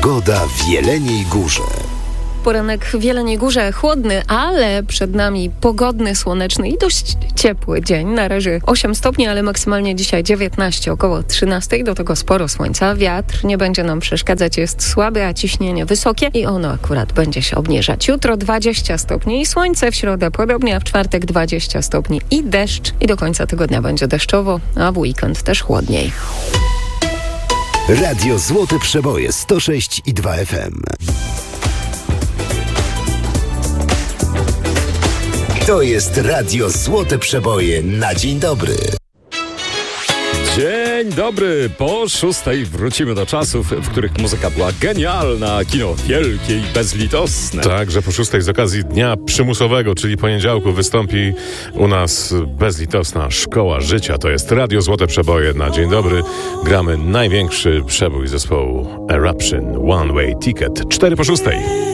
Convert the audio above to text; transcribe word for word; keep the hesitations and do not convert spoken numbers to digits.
Pogoda w Jeleniej Górze. Poranek w Jeleniej Górze chłodny, ale przed nami pogodny, słoneczny i dość ciepły dzień. Na razie osiem stopni, ale maksymalnie dzisiaj dziewiętnaście, około trzynaście. Do tego sporo słońca. Wiatr nie będzie nam przeszkadzać, jest słaby, a ciśnienie wysokie i ono akurat będzie się obniżać. Jutro dwadzieścia stopni i słońce, w środę podobnie, a w czwartek dwadzieścia stopni i deszcz. I do końca tygodnia będzie deszczowo, a w weekend też chłodniej. Radio Złote Przeboje sto sześć i dwa F M. To jest Radio Złote Przeboje na dzień dobry. Dzień dobry, po szóstej wrócimy do czasów, w których muzyka była genialna, kino wielkie i bezlitosne. Tak, że po szóstej z okazji dnia przymusowego, czyli poniedziałku, wystąpi u nas bezlitosna Szkoła Życia. To jest Radio Złote Przeboje na dzień dobry. Gramy największy przebój zespołu Eruption, One Way Ticket. Cztery po szóstej.